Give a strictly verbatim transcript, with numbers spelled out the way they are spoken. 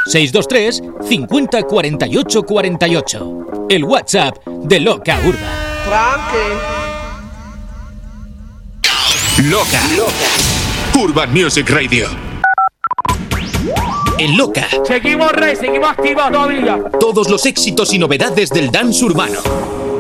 seis dos tres cincuenta cuarenta y ocho cuarenta y ocho. El WhatsApp de Loca Urban. Loca. Loca. Urban Music Radio. En Loca. Seguimos rey, seguimos activos todavía. Todos los éxitos y novedades del dance urbano.